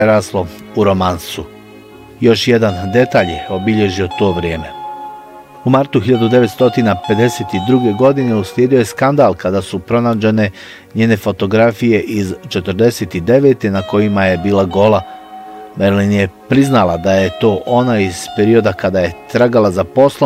preraslo u romansu. Još jedan detalj je obilježio to vrijeme. U martu 1952. godine uslijedio je skandal kada su pronađene njene fotografije iz 1949. na kojima je bila gola. Marilyn je priznala da je to ona iz perioda kada je tragala za poslom